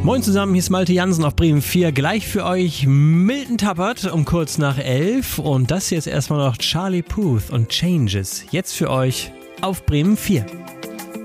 Moin zusammen, hier ist Malte Jansen auf Bremen 4. Gleich für euch Milton Tappert um kurz nach 11. Und das hier ist erstmal noch Charlie Puth und Changes. Jetzt für euch auf Bremen 4.